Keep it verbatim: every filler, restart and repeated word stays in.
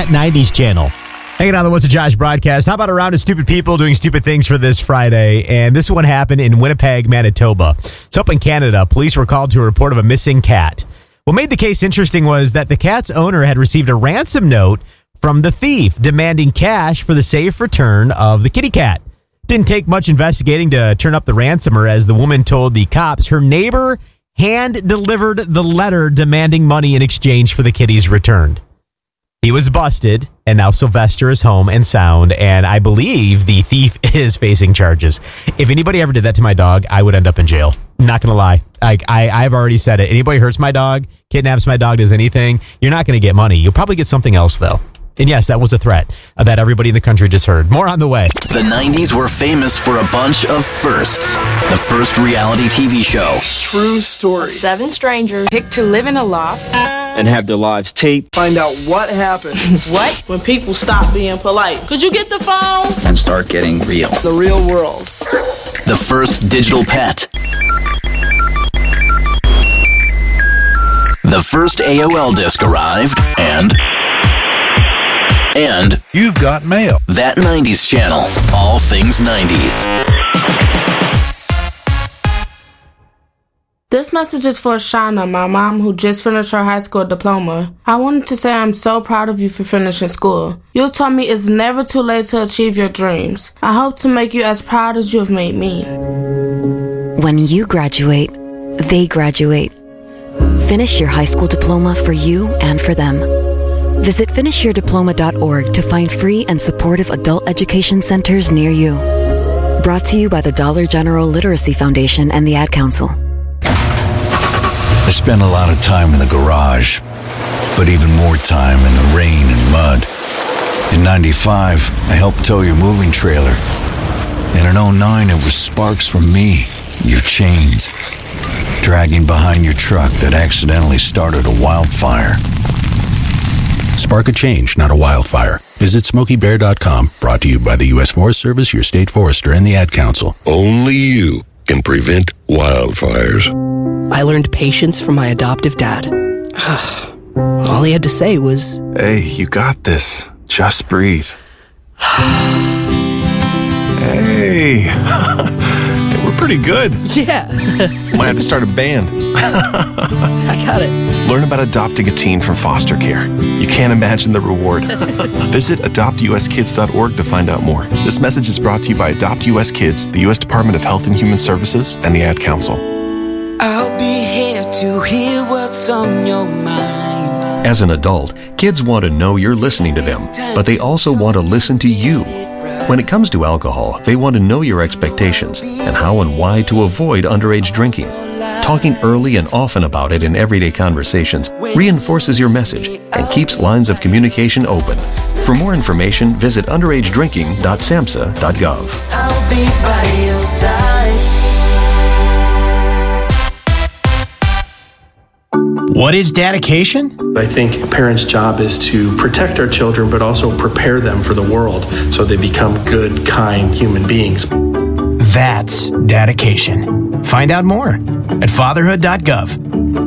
That nineties channel. Hanging on the What's a Josh broadcast. How about a round of stupid people doing stupid things for this Friday? And this one happened in Winnipeg, Manitoba. It's up in Canada. Police were called to a report of a missing cat. What made the case interesting was that the cat's owner had received a ransom note from the thief demanding cash for the safe return of the kitty cat. Didn't take much investigating to turn up the ransomer, as the woman told the cops her neighbor hand-delivered the letter demanding money in exchange for the kitty's return. He was busted, and now Sylvester is home and sound, and I believe the thief is facing charges. If anybody ever did that to my dog, I would end up in jail. I'm not going to lie. I, I, I've already said it. Anybody hurts my dog, kidnaps my dog, does anything, you're not going to get money. You'll probably get something else, though. And yes, that was a threat uh, that everybody in the country just heard. More on the way. The nineties were famous for a bunch of firsts. The first reality T V show. True story. Seven strangers picked to live in a loft and have their lives taped. Find out what happens. What? When people stop being polite. Could you get the phone? And start getting real. The real world. The first digital pet. The first A O L disc arrived, and... And... You've got mail. That nineties channel. All things nineties. This message is for Shauna, my mom, who just finished her high school diploma. I wanted to say I'm so proud of you for finishing school. You taught me it's never too late to achieve your dreams. I hope to make you as proud as you have made me. When you graduate, they graduate. Finish your high school diploma for you and for them. Visit finish your diploma dot org to find free and supportive adult education centers near you. Brought to you by the Dollar General Literacy Foundation and the Ad Council. I spent a lot of time in the garage, but even more time in the rain and mud. In ninety-five, I helped tow your moving trailer. And in oh nine, it was sparks from me, your chains, dragging behind your truck that accidentally started a wildfire. Spark a change, not a wildfire. Visit Smokey Bear dot com. Brought to you by the U S Forest Service, your state forester, and the Ad Council. Only you can prevent wildfires. I learned patience from my adoptive dad. All he had to say was, "Hey, you got this. Just breathe." Hey, we're pretty good. Yeah. Might have to start a band. I got it. Learn about adopting a teen from foster care. You can't imagine the reward. Visit adopt u s kids dot org to find out more. This message is brought to you by Adopt U S Kids, the U S Department of Health and Human Services, and the Ad Council. I'll be here to hear what's on your mind. As an adult, kids want to know you're listening to them, but they also want to listen to you. When it comes to alcohol, they want to know your expectations and how and why to avoid underage drinking. Talking early and often about it in everyday conversations reinforces your message and keeps lines of communication open. For more information, visit underage drinking dot samhsa dot gov. I'll be by your side. What is dedication? I think a parent's job is to protect our children, but also prepare them for the world so they become good, kind human beings. That's dedication. Find out more at fatherhood dot gov.